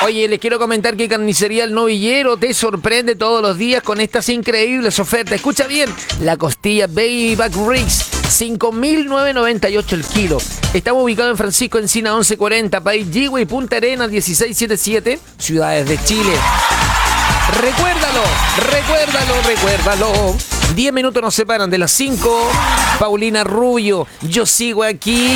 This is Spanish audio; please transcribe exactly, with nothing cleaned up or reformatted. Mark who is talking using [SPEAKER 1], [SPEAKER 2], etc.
[SPEAKER 1] Oye, les quiero comentar que Carnicería El Novillero te sorprende todos los días con estas increíbles ofertas. Escucha bien, la costilla Baby Back Ribs, cinco mil novecientos noventa y ocho el kilo. Estamos ubicados en Francisco Encina once cuarenta, País Yigüe y Punta Arenas dieciséis setenta y siete, ciudades de Chile. Recuérdalo, recuérdalo, recuérdalo. diez minutos nos separan de las cinco. Paulina Rubio, yo sigo aquí.